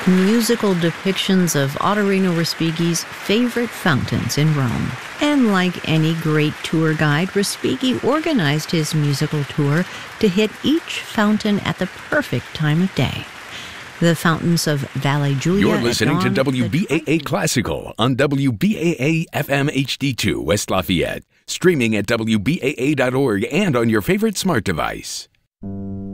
musical depictions of Ottorino Respighi's favorite fountains in Rome. And like any great tour guide, Respighi organized his musical tour to hit each fountain at the perfect time of day. The fountains of Valle Giulia. You're listening to WBAA Classical on WBAA FM HD2 West Lafayette, streaming at WBAA.org and on your favorite smart device.